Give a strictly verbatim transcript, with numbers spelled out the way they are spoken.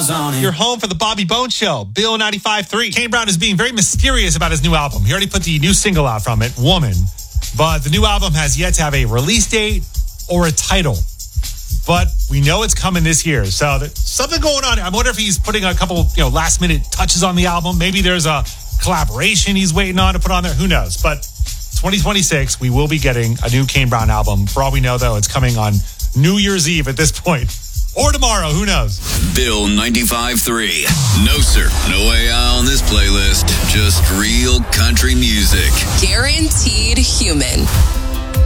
miles on it. You're home for the Bobby Bones Show. Bill ninety-five point three. Kane Brown is being very mysterious about his new album. He already put the new single out from it, Woman. But the new album has yet to have a release date or a title. But we know it's coming this year. So there's something going on. I wonder if he's putting a couple, you know, last minute touches on the album. Maybe there's a collaboration he's waiting on to put on there. Who knows? But twenty twenty-six, we will be getting a new Kane Brown album. For all we know, though, it's coming on New Year's Eve at this point. Or tomorrow, who knows? Bill ninety-five point three. No, sir. No A I on this playlist. Just real country music. Guaranteed human.